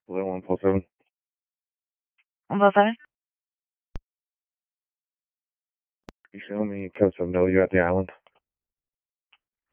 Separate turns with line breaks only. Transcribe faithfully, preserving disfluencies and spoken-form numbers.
Hello, one four seven.
one four seven?
You showing me Coach of No, you're at the island?